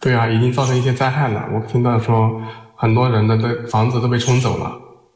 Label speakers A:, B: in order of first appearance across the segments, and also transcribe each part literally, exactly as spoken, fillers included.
A: 对啊，已经造成一些灾害了。我听到说很多人的的房子都被冲走了。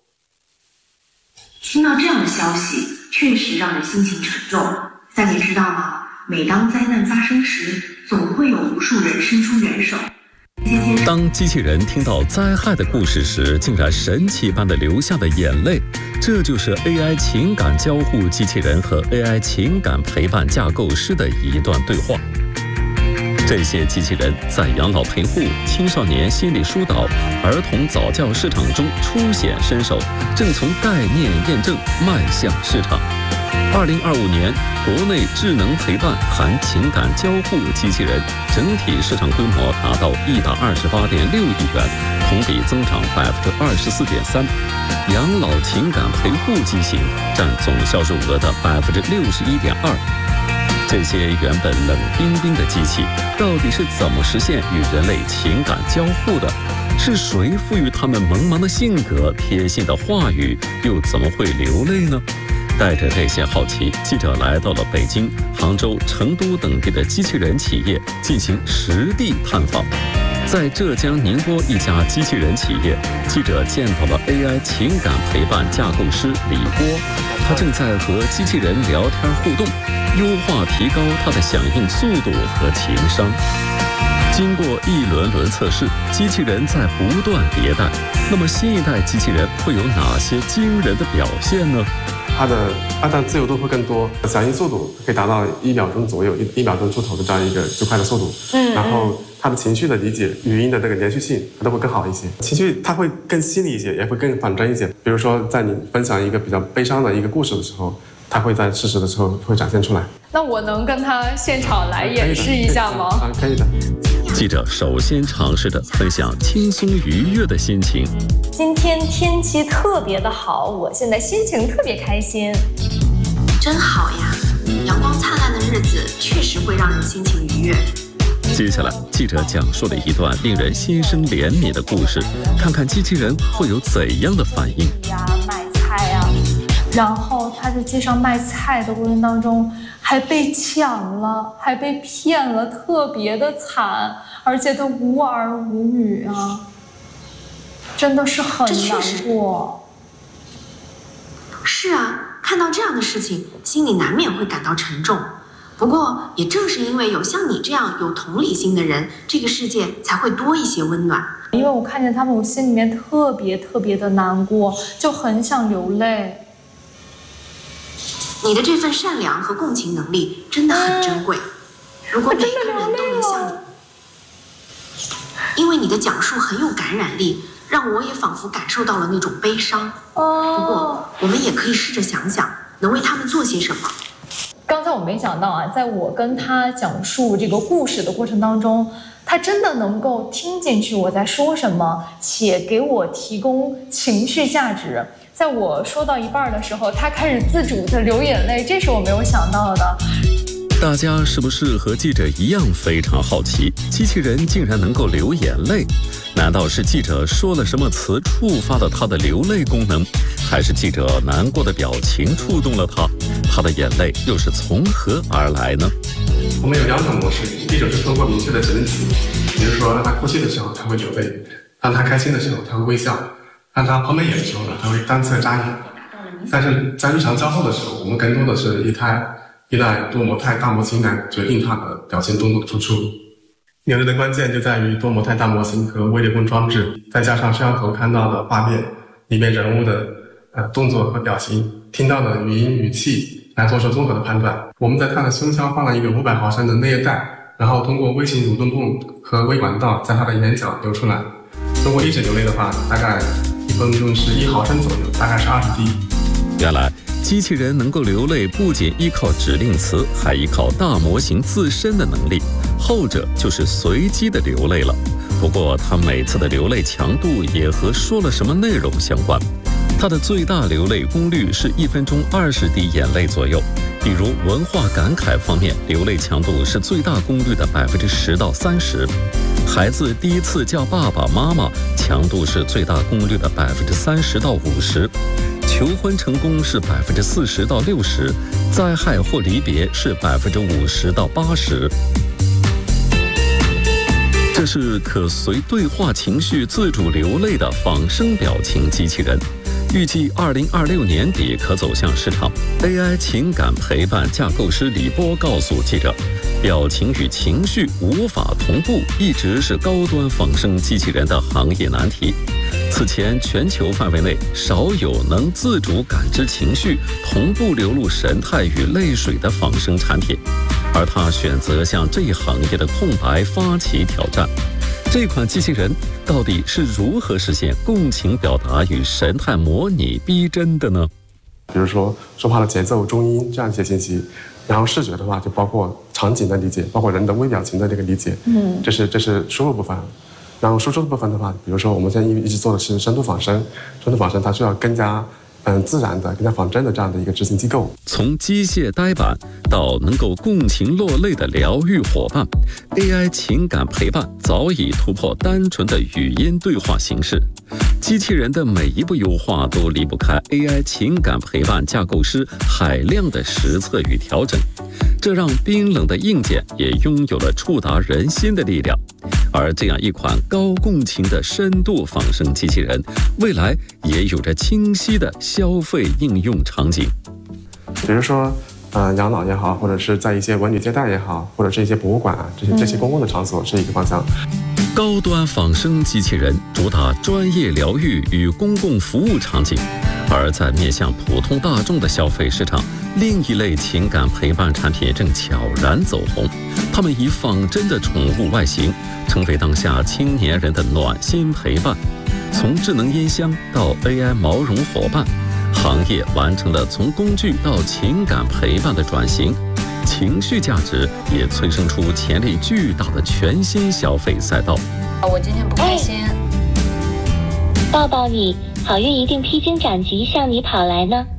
B: 听到这样的消息，确实让人心情沉重。但你知道吗？每当灾难发生时，总会有无数人伸出援手。
C: 当机器人听到灾害的故事时，竟然神奇般的流下的眼泪，这就是 A I 情感交互机器人和 A I 情感陪伴架构师的一段对话。这些机器人在养老陪护、青少年心理疏导、儿童早教市场中初显身手，正从概念验证迈向市场。二零二五年，国内智能陪伴含情感交互机器人整体市场规模达到一百二十八点六亿元，同比增长百分之二十四点三。养老情感陪护机型占总销售额的百分之六十一点二。这些原本冷冰冰的机器，到底是怎么实现与人类情感交互的？是谁赋予它们萌萌的性格、贴心的话语，又怎么会流泪呢？带着这些好奇，记者来到了北京、杭州、成都等地的机器人企业进行实地探访。在浙江宁波一家机器人企业，记者见到了 A I 情感陪伴架构师李波，他正在和机器人聊天互动，优化提高它的响应速度和情商。经过一轮轮测试，机器人在不断迭代。那么新一代机器人会有哪些惊人的表现呢？
A: 它的按照自由度会更多，响应速度可以达到一秒钟左右，一一秒钟出头的这样一个最快的速度。嗯，然后它的情绪的理解、语音的这个连续性，它都会更好一些。情绪它会更细腻一些，也会更反真一些。比如说，在你分享一个比较悲伤的一个故事的时候，它会在适时的时候会展现出来。
D: 那我能跟他现场来演示一下吗？
A: 啊，可以的。
C: 记者首先尝试着分享轻松愉悦的心情。
D: 今天天气特别的好，我现在心情特别开心。
B: 真好呀，阳光灿烂的日子确实会让人心情愉悦。
C: 接下来，记者讲述了一段令人心生怜悯的故事，看看机器人会有怎样的反应。
D: 呀，卖菜啊，然后他在街上卖菜的过程当中还被抢了，还被骗了，特别的惨，而且他无儿无女啊，真的是很难过。
B: 是啊，看到这样的事情，心里难免会感到沉重。不过，也正是因为有像你这样有同理心的人，这个世界才会多一些温暖。
D: 因为我看见他们，我心里面特别特别的难过，就很想流泪。
B: 你的这份善良和共情能力真的很珍贵。如果每个人都能像你，因为你的讲述很有感染力，让我也仿佛感受到了那种悲伤。不过，我们也可以试着想想，能为他们做些什么。
D: 刚才我没想到啊，在我跟他讲述这个故事的过程当中，他真的能够听进去我在说什么，且给我提供情绪价值。在我说到一半的时候，他开始自主的流眼泪，这是我没有想到的。
C: 大家是不是和记者一样非常好奇，机器人竟然能够流眼泪？难道是记者说了什么词触发了他的流泪功能，还是记者难过的表情触动了他？他的眼泪又是从何而来呢？
A: 我们有两种模式，一种是通过明确的指令词，比如说让他哭泣的时候他会流泪，让他开心的时候他会微笑，让他抛媚眼的时候呢他会单侧眨眼。但是在日常交互的时候，我们更多的是依赖依赖多模态大模型来决定它的表情动作的输出。牛人的关键就在于多模态大模型和微流控装置，再加上摄像头看到的画面里面人物的呃动作和表情，听到的语音语气来做出综合的判断。我们在他的胸腔放了一个五百毫升的内液袋，然后通过微型蠕动泵和微管道在他的眼角流出来。如果一直流泪的话，大概一分钟是一毫升左右，大概是二十滴。
C: 原来机器人能够流泪，不仅依靠指令词，还依靠大模型自身的能力，后者就是随机的流泪了。不过它每次的流泪强度也和说了什么内容相关。它的最大流泪功率是一分钟二十滴眼泪左右。比如文化感慨方面，流泪强度是最大功率的百分之十到三十。孩子第一次叫爸爸妈妈，强度是最大功率的百分之三十到五十。求婚成功是百分之四十到六十，灾害或离别是百分之五十到八十。 这是可随对话情绪自主流泪的仿生表情机器人，预计二零二六年底可走向市场。A I 情感陪伴架构师李波告诉记者，表情与情绪无法同步，一直是高端仿生机器人的行业难题。此前，全球范围内少有能自主感知情绪、同步流露神态与泪水的仿生产品，而他选择向这一行业的空白发起挑战。这款机器人到底是如何实现共情表达与神态模拟逼真的呢？
A: 比如说说话的节奏、中音这样一些信息，然后视觉的话就包括场景的理解，包括人的微表情的这个理解，嗯，这是这是输入部分。然后输出的部分的话，比如说我们现在一直做的是深度仿生，深度仿生它需要更加嗯自然的、更加仿真的这样的一个执行机构。
C: 从机械呆板到能够共情落泪的疗愈伙伴 ，A I 情感陪伴早已突破单纯的语音对话形式。机器人的每一步优化都离不开 A I 情感陪伴架构师海量的实测与调整，这让冰冷的硬件也拥有了触达人心的力量。而这样一款高共情的深度仿生机器人，未来也有着清晰的消费应用场景。
A: 比如说，呃，养老也好，或者是在一些文旅接待也好，或者是一些博物馆啊，这些这些公共的场所是一个方向。
C: 高端仿生机器人主打专业疗愈与公共服务场景，而在面向普通大众的消费市场，另一类情感陪伴产品正悄然走红。它们以仿真的宠物外形，成为当下青年人的暖心陪伴。从智能音箱到 A I 毛绒伙伴，行业完成了从工具到情感陪伴的转型。情绪价值也催生出潜力巨大的全新消费赛道。
D: 我今天不开心，
E: 抱抱你，好运一定披荆斩棘向你跑来呢。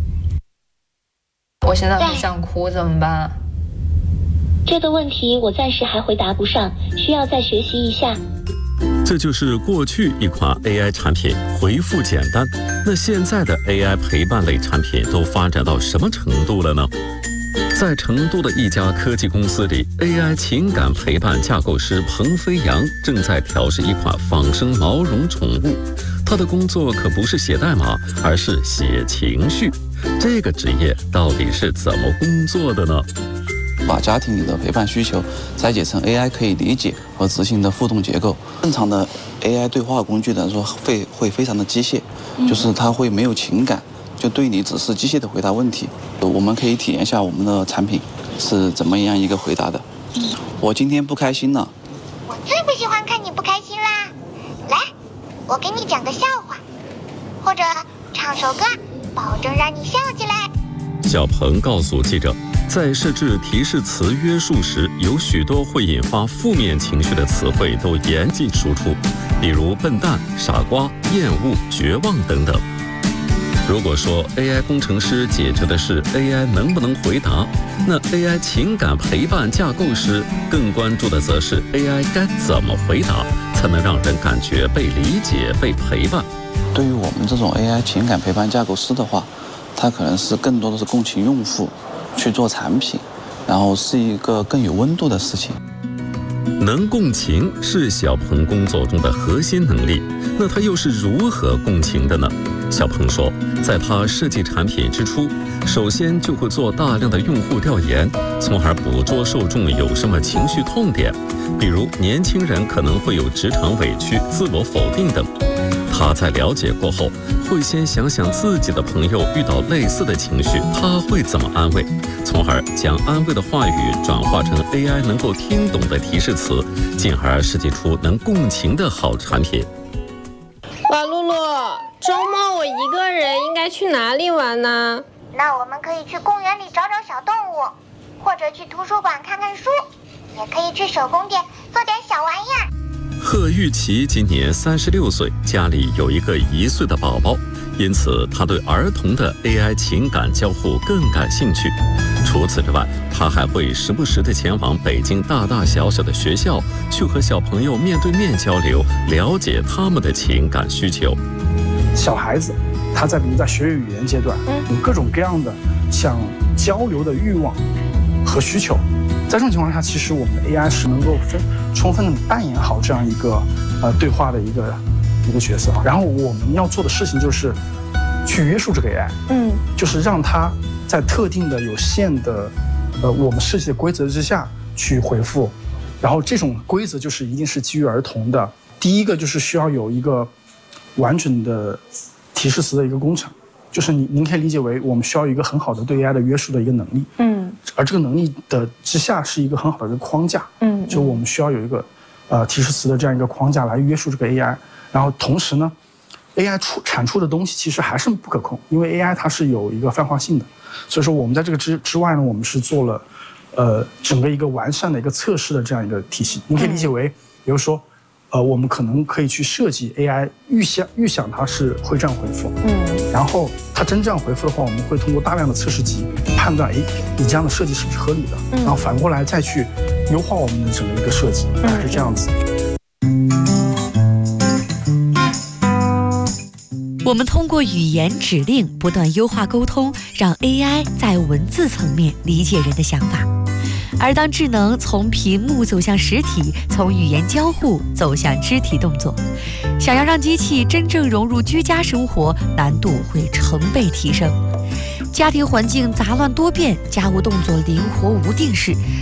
D: 我现在很想哭，怎么办？
E: 这个问题我暂时还回答不上，需要再学习一下。
C: 这就是过去一款 A I 产品回复简单，那现在的 A I 陪伴类产品都发展到什么程度了呢？在成都的一家科技公司里 ，A I 情感陪伴架构师彭飞扬正在调试一款仿生毛绒宠物。他的工作可不是写代码，而是写情绪。这个职业到底是怎么工作的呢？
F: 把家庭里的陪伴需求拆解成 A I 可以理解和执行的互动结构。正常的 A I 对话工具来说会会非常的机械，就是它会没有情感，就对你只是机械的回答问题。我们可以体验一下我们的产品是怎么样一个回答的。我今天不开心了。
G: 我最不喜欢看你不开心啦。来，我给你讲个笑话，或者唱首歌，保证让你笑起来。
C: 小鹏告诉记者，在设置提示词约束时，有许多会引发负面情绪的词汇都严禁输出，比如笨蛋、傻瓜、厌恶、绝望等等。如果说 A I 工程师解决的是 A I 能不能回答，那 A I 情感陪伴架构师更关注的则是 A I 该怎么回答，才能让人感觉被理解、被陪伴。
F: 对于我们这种 A I 情感陪伴架构师的话，它可能是更多的是共情用户去做产品，然后是一个更有温度的事情。
C: 能共情是小鹏工作中的核心能力，那他又是如何共情的呢？小鹏说，在他设计产品之初，首先就会做大量的用户调研，从而捕捉受众有什么情绪痛点，比如年轻人可能会有职场委屈、自我否定等。他在了解过后，会先想想自己的朋友遇到类似的情绪，他会怎么安慰，从而将安慰的话语转化成 A I 能够听懂的提示词，进而设计出能共情的好产品。
H: 哇，露露，周末我一个人应该去哪里玩呢？
G: 那我们可以去公园里找找小动物，或者去图书馆看看书，也可以去手工店做点小玩意儿。
C: 贺玉琪今年三十六岁，家里有一个一岁的宝宝，因此他对儿童的 A I 情感交互更感兴趣。除此之外，他还会时不时地前往北京大大小小的学校，去和小朋友面对面交流，了解他们的情感需求。
I: 小孩子他在比如在学语言阶段，有各种各样的想交流的欲望和需求。 在这种情况下，其实我们的 A I 是能够分充分的扮演好这样一个呃对话的一个一个角色。然后我们要做的事情就是去约束这个 A I， 嗯，就是让它在特定的有限的呃我们设计的规则之下去回复。然后这种规则就是一定是基于儿童的。第一个就是需要有一个完整的提示词的一个工程，就是你您可以理解为我们需要一个很好的对 A I 的约束的一个能力，嗯，而这个能力的之下是一个很好的一个框架，嗯，就我们需要有一个呃提示词的这样一个框架来约束这个 A I。然后同时呢 ，A I 出产出的东西其实还是不可控，因为 A I 它是有一个泛化性的，所以说我们在这个之之外呢，我们是做了呃整个一个完善的一个测试的这样一个体系。你可以理解为，比如说。呃，我们可能可以去设计 A I 预想预想它是会这样回复，嗯，然后它真这样回复的话，我们会通过大量的测试集判断，哎，你这样的设计是不是合理的，嗯，然后反过来再去优化我们的整个一个设计，大概是这样子。
J: 我们通过语言指令不断优化沟通，让 A I 在文字层面理解人的想法。而当智能从屏幕走向实体，从语言交互走向肢体动作，想要让机器真正融入居家生活，难度会成倍提升。家庭环境杂乱多变，家务动作灵活无定式，